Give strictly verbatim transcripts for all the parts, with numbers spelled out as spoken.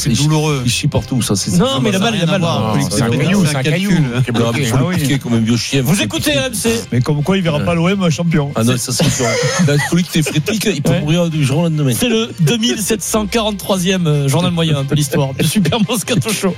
c'est douloureux. Il chie partout, ça c'est. Non, mais la balle, il a mal. C'est un caillou, c'est un caillou. Il faut le piquer comme un vieux chien. Vous écoutez R M C. Mais comme quoi, il verra pas l'O M champion. Ah non, ça c'est sûr. Il faut que t'es frétique, il peut mourir du jour au lendemain. C'est le deux mille sept cent quarante-troisième journal moyen de l'histoire du Super Moscato Show.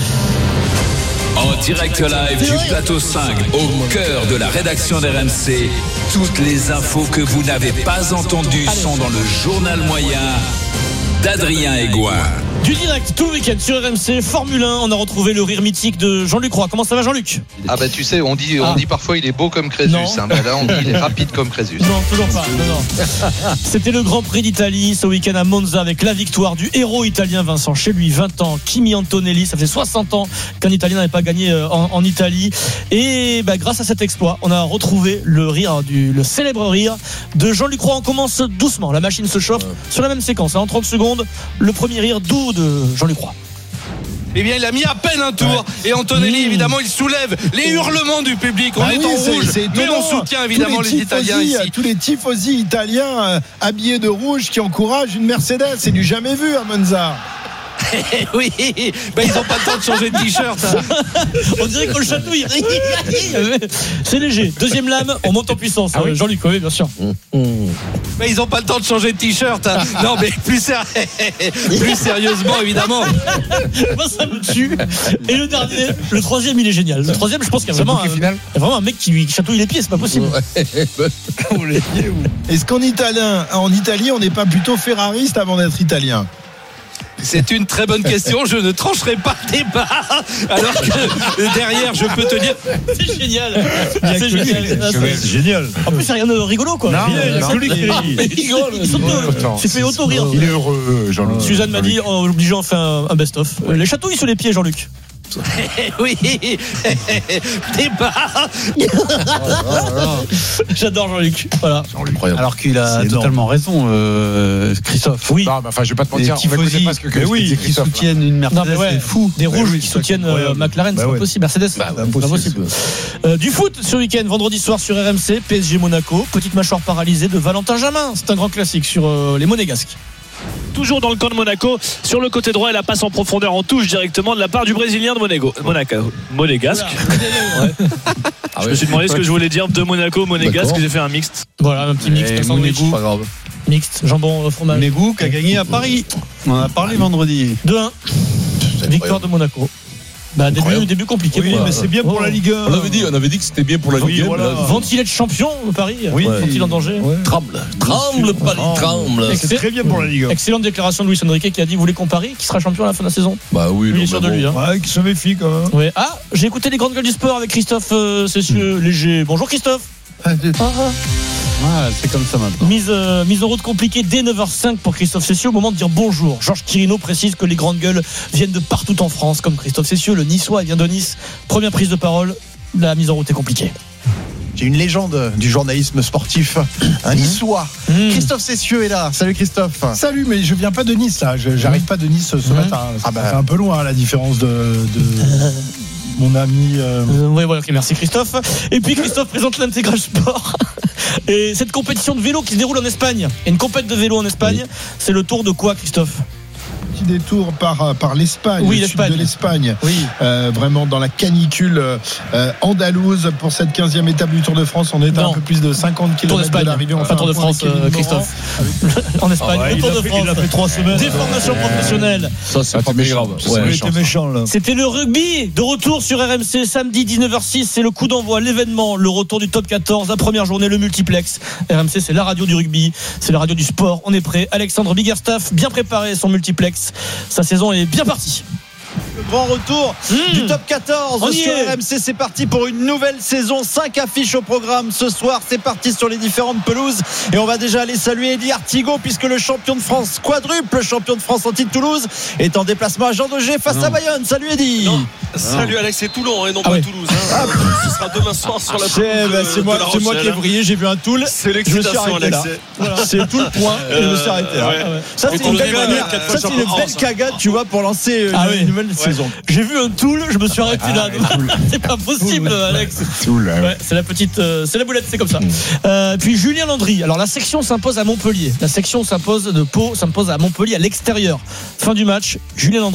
En direct live du plateau cinq, au cœur de la rédaction d'R M C, toutes les infos que vous n'avez pas entendues sont dans le journal moyen d'Adrien Aigouin. Du direct tout le week-end sur R M C, Formule un, on a retrouvé le rire mythique de Jean-Luc Roy. Comment ça va Jean-Luc ? Ah bah tu sais, on dit, ah. on dit parfois il est beau comme Crésus, hein, bah là on dit il est rapide comme Crésus. Non, toujours pas. Non, non. C'était le Grand Prix d'Italie ce week-end à Monza avec la victoire du héros italien Vincent chez lui, vingt ans, Kimi Antonelli. Ça fait soixante ans qu'un Italien n'avait pas gagné en, en Italie. Et bah, grâce à cet exploit, on a retrouvé le rire, du, le célèbre rire de Jean-Luc Roy. On commence doucement, la machine se chauffe sur la même séquence. En trente secondes, le premier rire doux de Jean-Luc Roy. Eh bien, il a mis à peine un tour. Ouais. Et Antonelli, mmh. évidemment, il soulève les hurlements du public. On bah est oui, en c'est, rouge, c'est mais on soutient évidemment les, les Italiens ici. Tous les tifosi italiens euh, habillés de rouge qui encouragent une Mercedes. C'est du jamais vu à Monza. Oui, ben ils n'ont pas le temps de changer de t-shirt. On dirait qu'on le chatouille. C'est léger. Deuxième lame, on monte en puissance. Ah oui. Jean-Luc, oui, bien sûr. Mais ils n'ont pas le temps de changer de t-shirt. Non, mais plus, ser... plus sérieusement, évidemment. Moi, ça me tue. Et le dernier, le troisième, il est génial. Le troisième, je pense qu'il y a vraiment, un, il y a vraiment un mec qui chatouille les pieds. C'est pas possible. Est-ce qu'en italien, en Italie, on n'est pas plutôt ferrariste avant d'être italien ? C'est une très bonne question. Je ne trancherai pas le débat. Alors que derrière, je peux te dire, c'est génial. C'est génial. C'est génial. En plus, c'est rien de rigolo, quoi. Non, non, non, il rigole. C'est fait auto-rire. Il est heureux, Jean-Luc. Suzanne m'a dit, en obligeant, on fait un, un best-of. Les chatouilles sur les pieds, Jean-Luc. Oui, débat. J'adore Jean-Luc. Voilà. Incroyable. Alors qu'il a c'est totalement énorme. raison, euh, Christophe. Oui. Non, bah, enfin, je vais pas te mentir. Les tifosi, que oui, qui soutiennent une Mercedes, ouais, c'est fou. Des rouges oui, qui soutiennent euh, McLaren, bah c'est ouais. pas possible. Mercedes, bah, c'est pas possible. Euh, du foot ce week-end, vendredi soir sur R M C, P S G Monaco, petite mâchoire paralysée de Valentin Jamin. C'est un grand classique sur euh, les Monégasques. Toujours dans le camp de Monaco, sur le côté droit, et la passe en profondeur en touche directement de la part du Brésilien de Monaco. Monaco. Monégasque. Ouais. Ah je ouais. me suis demandé ce que je voulais dire de Monaco, Monégasque, j'ai fait un mixte. Voilà, un petit mixte. Monégasque, pas grave. Mixte, jambon, fromage. Monégasque a gagné à Paris. On en a parlé vendredi. deux un. Victoire de Monaco. Bah, début, début compliqué. Oui, mais c'est bien pour oh. la Ligue un. On avait dit, on avait dit que c'était bien pour la Ligue un. Oui, voilà. Vont-ils être champions au Paris ? Oui. Sont-ils en danger ? Ouais. Tremble, tremble, Paris, tremble. C'est très bien pour la Ligue un. Excellente déclaration de Luis Enrique qui a dit vous voulez qu'on parie qui sera champion à la fin de la saison ? Bah oui, il est sûr de lui. Hein. Ouais, qui se méfie quand même. Ouais. Ah, j'ai écouté les grandes gueules du sport avec Christophe euh, Cessieux mmh. Léger. Bonjour Christophe. Ah, ah, c'est comme ça maintenant. Mise, euh, mise en route compliquée dès neuf heures cinq pour Christophe Cessieux au moment de dire bonjour. Georges Quirino précise que les grandes gueules viennent de partout en France, comme Christophe Cessieux, le Niçois, il vient de Nice. Première prise de parole, la mise en route est compliquée. J'ai une légende du journalisme sportif, un Niçois. Mmh. Christophe Cessieux est là. Salut Christophe. Salut, mais je viens pas de Nice là. Je, j'arrive pas de Nice ce mmh. matin. Ça ah bah. fait un peu loin la différence de. de... Mon ami. Euh... Euh, oui, voilà, okay, merci Christophe. Et puis Christophe présente l'Intégral Sport. Et cette compétition de vélo qui se déroule en Espagne. Et une compète de vélo en Espagne, oui. C'est le tour de quoi, Christophe ? Petit détour par, par l'Espagne, oui, le l'Espagne. sud de l'Espagne, oui. euh, vraiment dans la canicule euh, andalouse pour cette quinzième étape du Tour de France. On est à non. un peu plus de cinquante kilomètres de l'arrivée. Enfin, Tour de France, euh, Christophe. En Espagne, ah ouais, le Tour de fait, France. Il a fait trois semaines. Des formations euh, professionnelles. Ça, c'est pas méchant. Ouais, c'était méchant là. C'était le rugby de retour sur R M C samedi dix-neuf heures six. C'est le coup d'envoi, l'événement, le retour du top quatorze, la première journée, le multiplex. R M C, c'est la radio du rugby, c'est la radio du sport. On est prêt. Alexandre Biggerstaff, bien préparé son multiplex. Sa saison est bien partie. Le grand retour mmh. du top quatorze on sur R M C, c'est parti pour une nouvelle saison. Cinq affiches au programme ce soir, c'est parti sur les différentes pelouses et on va déjà aller saluer Eddie Artigot puisque le champion de France, quadruple champion de France en titre Toulouse, est en déplacement à Jean Daugé face non. à Bayonne. Salut Eddie. Non. Salut Alex, c'est Toulon et non ah pas ouais. Toulouse hein. ah. Ce sera demain soir sur la c'est, bah, c'est, moi, c'est moi qui ai brillé, j'ai vu un Toul. C'est l'excitation Alex. Voilà. C'est tout le point et je me suis arrêté là. Ouais. Ça c'est une belle cagade tu vois pour lancer ah une nouvelle saison. J'ai vu un Toul, je me suis arrêté ah, là. C'est pas possible, Toul. Alex. Toul, ouais. Ouais, c'est la petite, euh, c'est la boulette, c'est comme ça. Mmh. Euh, puis Julien Landry. Alors la section s'impose à Montpellier. La section s'impose de Pau, s'impose à Montpellier à l'extérieur. Fin du match. Julien Landry.